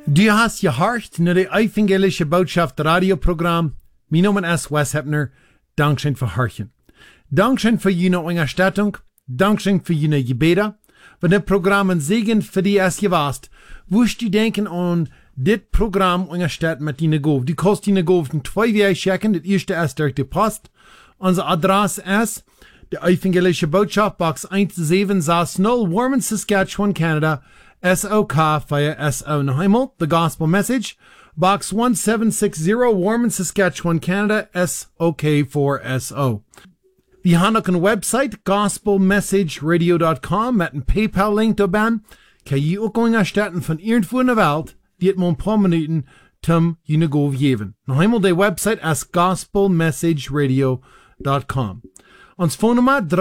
Du hast gehorcht naar de evangelische boodschap radioprogramm. Mijn naam is Wes Hepner. Dankzij voor horchen. Dankzij voor jullie ondersteuning. Dankzij voor jullie gebeden. Van dit programma een zegen voor die is geweest. Woest u denken aan dit programma ondersteunen met die goof. Die kost die goof in 2 weken checken. Het eerste is door de post. Onze adres is de evangelische boodschap, box 1760, Warman, Saskatchewan, Canada. SOK via SO. Nog eenmaal, The Gospel Message, Box 1760, Warman, Saskatchewan, Canada, SOK4SO. We hebben ook een website, gospelmessageradio.com, met een PayPal-link daarbij. Kan je ook ondersteunen van irgendwo in de wereld, die het maar een paar minuten zum je goof geven. Nog eenmaal, de website is gospelmessageradio.com. Ons phonenummer 306-230-7807.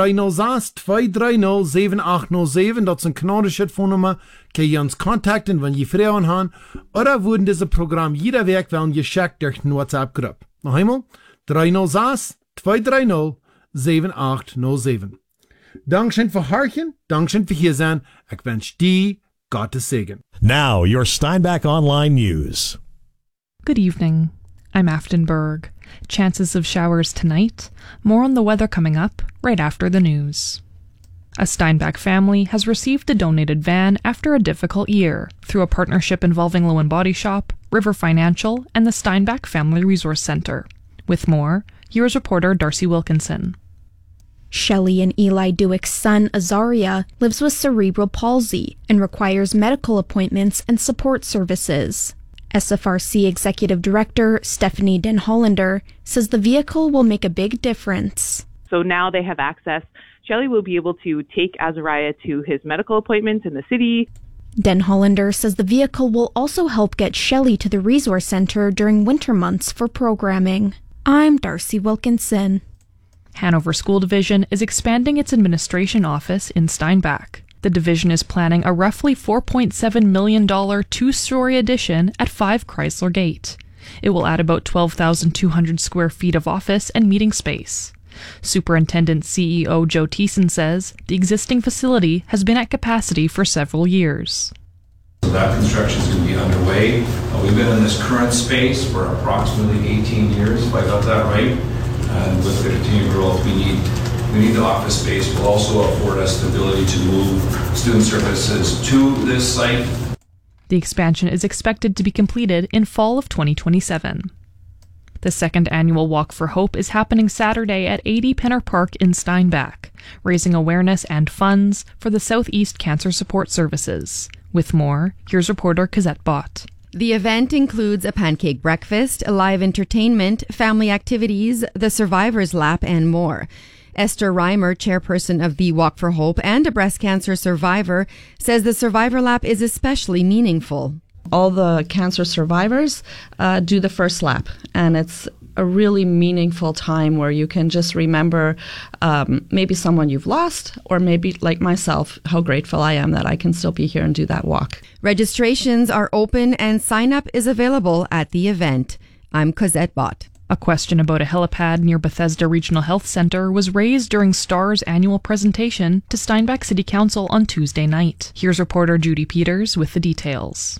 Dat is een kanadische phonenummer. Kan je ons contacten, wanneer je vragen hebben. Oder worden deze programma jeder week wel geschickt door een WhatsApp-groep. Nog eenmaal, 306-230-7807. Dankzij voor hartje, dankzij voor hier zijn. Ik wens die Gottes Segen. Now, your Steinbach Online News. Good evening. I'm Afton Berg. Chances of showers tonight. More on the weather coming up right after the news. A Steinbach family has received a donated van after a difficult year through a partnership involving Low & Body Shop, River Financial, and the Steinbach Family Resource Center. With more, here's reporter Darcy Wilkinson. Shelley and Eli Dewick's son, Azaria, lives with cerebral palsy and requires medical appointments and support services. SFRC Executive Director Stephanie Den Hollander says the vehicle will make a big difference. So now they have access. Shelley will be able to take Azariah to his medical appointments in the city. Den Hollander says the vehicle will also help get Shelley to the resource center during winter months for programming. I'm Darcy Wilkinson. Hanover School Division is expanding its administration office in Steinbach. The division is planning a roughly $4.7 million two-story addition at 5 Chrysler Gate. It will add about 12,200 square feet of office and meeting space. Superintendent CEO Joe Thiessen says the existing facility has been at capacity for several years. So that construction is going to be underway. We've been in this current space for approximately 18 years, if I got that right. And with the continued growth, we need the office space. Will also afford us the ability to move student services to this site. The expansion is expected to be completed in fall of 2027. The second annual Walk for Hope is happening Saturday at 80 Penner Park in Steinbach, raising awareness and funds for the Southeast Cancer Support Services. With more, here's reporter Cosette Bott. The event includes a pancake breakfast, live entertainment, family activities, the Survivor's Lap, and more. Esther Reimer, chairperson of the Walk for Hope and a breast cancer survivor, says the Survivor Lap is especially meaningful. All the cancer survivors do the first lap, and it's a really meaningful time where you can just remember maybe someone you've lost, or maybe, like myself, how grateful I am that I can still be here and do that walk. Registrations are open and sign-up is available at the event. I'm Cosette Bott. A question about a helipad near Bethesda Regional Health Center was raised during STAR's annual presentation to Steinbach City Council on Tuesday night. Here's reporter Judy Peters with the details.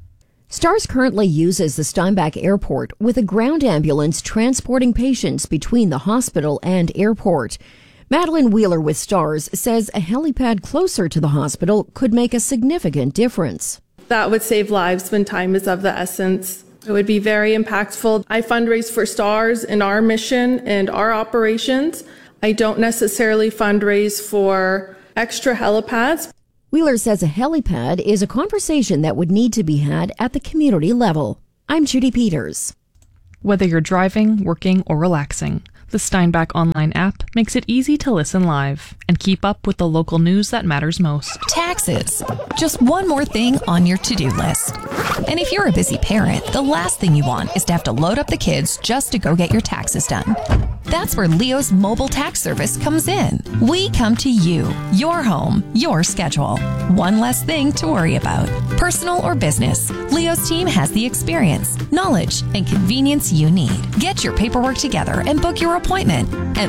STARS currently uses the Steinbach Airport with a ground ambulance transporting patients between the hospital and airport. Madeline Wheeler with STARS says a helipad closer to the hospital could make a significant difference. That would save lives when time is of the essence. It would be very impactful. I fundraise for STARS in our mission and our operations. I don't necessarily fundraise for extra helipads. Wheeler says a helipad is a conversation that would need to be had at the community level. I'm Judy Peters. Whether you're driving, working, or relaxing, the Steinbach online app makes it easy to listen live and keep up with the local news that matters most. Taxes. Just one more thing on your to-do list. And if you're a busy parent, the last thing you want is to have to load up the kids just to go get your taxes done. That's where Leo's mobile tax service comes in. We come to you, your home, your schedule. One less thing to worry about. Personal or business, Leo's team has the experience, knowledge, and convenience you need. Get your paperwork together and book your appointment at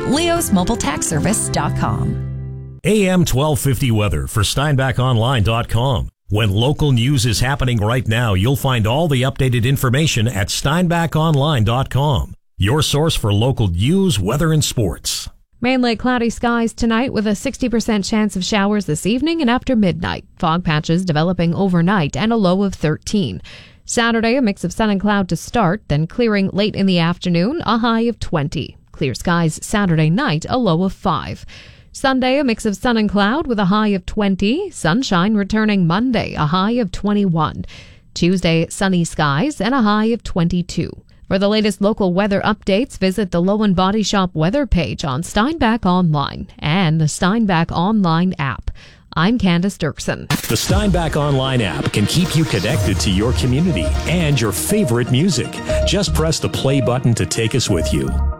leosmobiletaxservice.com. AM 1250 weather for SteinbachOnline.com. When local news is happening right now, you'll find all the updated information at steinbachonline.com. Your source for local news, weather, and sports. Mainly cloudy skies tonight with a 60% chance of showers this evening and after midnight. Fog patches developing overnight and a low of 13. Saturday, a mix of sun and cloud to start, then clearing late in the afternoon, a high of 20. Clear skies Saturday night, a low of 5. Sunday, a mix of sun and cloud with a high of 20. Sunshine returning Monday, a high of 21. Tuesday, sunny skies and a high of 22. For the latest local weather updates, visit the Lowen Body Shop weather page on Steinbach Online and the Steinbach Online app. I'm Candace Dirksen. The Steinbach Online app can keep you connected to your community and your favorite music. Just press the play button to take us with you.